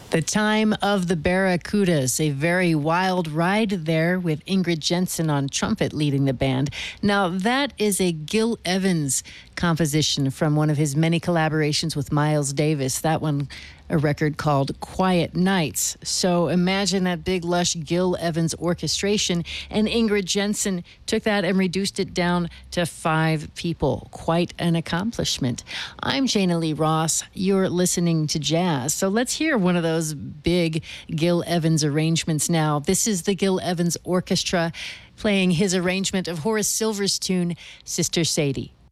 The Time of the Barracudas, a very wild ride there with Ingrid Jensen on trumpet leading the band. Now, that is a Gil Evans composition from one of his many collaborations with Miles Davis. That one, a record called Quiet Nights. So imagine that big, lush Gil Evans orchestration, and Ingrid Jensen took that and reduced it down to 5 people. Quite an accomplishment. I'm Jana Lee Ross. You're listening to Jazz. So let's hear one of those big Gil Evans arrangements now. This is the Gil Evans Orchestra playing his arrangement of Horace Silver's tune, Sister Sadie.